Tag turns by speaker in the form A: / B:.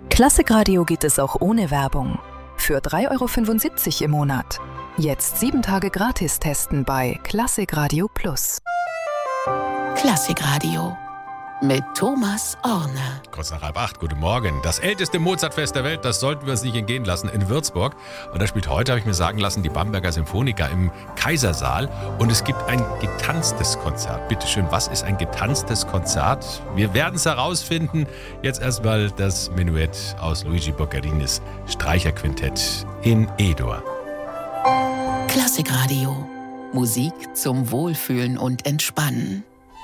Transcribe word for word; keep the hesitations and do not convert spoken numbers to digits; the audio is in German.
A: Klassikradio geht es auch ohne Werbung. Für drei Euro fünfundsiebzig im Monat. Jetzt sieben Tage gratis testen bei Klassikradio Plus.
B: Klassikradio mit Thomas Orne.
C: Kurz nach halb acht, guten Morgen. Das älteste Mozartfest der Welt, das sollten wir uns nicht entgehen lassen, in Würzburg. Und da spielt heute, habe ich mir sagen lassen, die Bamberger Symphoniker im Kaisersaal. Und es gibt ein getanztes Konzert. Bitte schön, was ist ein getanztes Konzert? Wir werden es herausfinden. Jetzt erstmal das Menuett aus Luigi Boccarinis Streicherquintett in E-Dur.
B: Klassikradio. Musik zum Wohlfühlen und Entspannen.